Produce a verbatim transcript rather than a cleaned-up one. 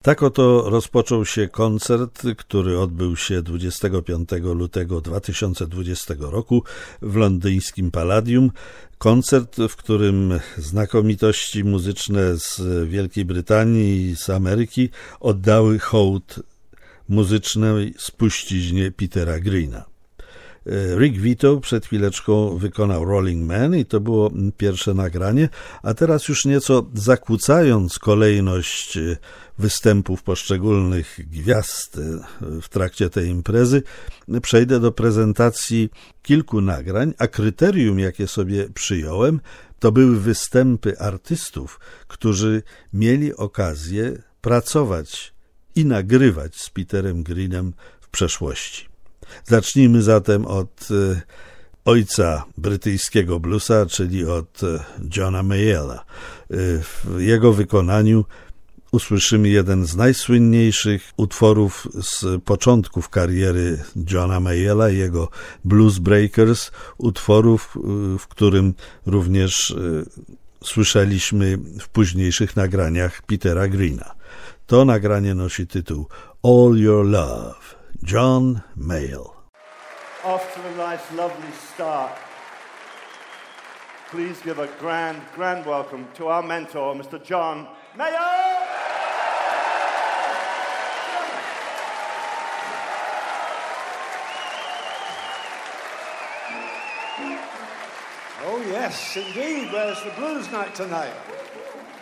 Tak oto rozpoczął się koncert, który odbył się dwudziestego piątego lutego dwa tysiące dwudziestego roku w londyńskim Palladium. Koncert, w którym znakomitości muzyczne z Wielkiej Brytanii i z Ameryki oddały hołd muzycznej spuściźnie Petera Greena. Rick Vito przed chwileczką wykonał Rolling Man i to było pierwsze nagranie, a teraz już nieco zakłócając kolejność występów poszczególnych gwiazd w trakcie tej imprezy, przejdę do prezentacji kilku nagrań, a kryterium, jakie sobie przyjąłem, to były występy artystów, którzy mieli okazję pracować i nagrywać z Peterem Greenem w przeszłości. Zacznijmy zatem od e, ojca brytyjskiego bluesa, czyli od e, Johna Mayalla. E, w jego wykonaniu usłyszymy jeden z najsłynniejszych utworów z początków kariery Johna Mayalla, jego Blues Breakers, utworów, e, w którym również e, słyszeliśmy w późniejszych nagraniach Petera Greena. To nagranie nosi tytuł All Your Love. John Mayall. Off to a nice, lovely start. Please give a grand, grand welcome to our mentor, Mister John Mayall! Oh, yes, indeed. Where's the blues night tonight?